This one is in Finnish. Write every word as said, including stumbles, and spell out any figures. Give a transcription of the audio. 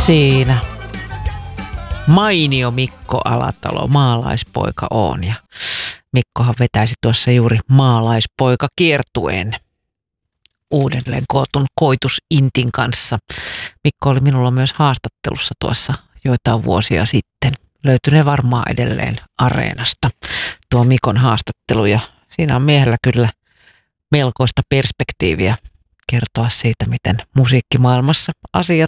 Siinä mainio Mikko Alatalo, maalaispoika on. Ja Mikkohan vetäisi tuossa juuri maalaispoika kiertueen uudelleen kootun Koitus Intin kanssa. Mikko oli minulla myös haastattelussa tuossa joitain vuosia sitten. Löytynee varmaan edelleen Areenasta tuo Mikon haastattelu ja siinä on miehellä kyllä melkoista perspektiiviä kertoa siitä, miten musiikkimaailmassa asiat